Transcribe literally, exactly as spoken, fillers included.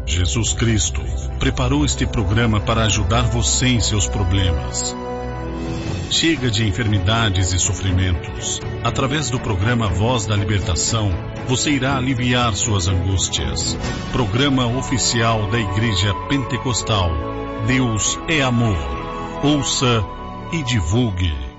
Jesus Cristo preparou este programa para ajudar você em seus problemas. Chega de enfermidades e sofrimentos. Através do programa Voz da Libertação, você irá aliviar suas angústias. Programa oficial da Igreja Pentecostal. Deus é amor. Ouça e divulgue.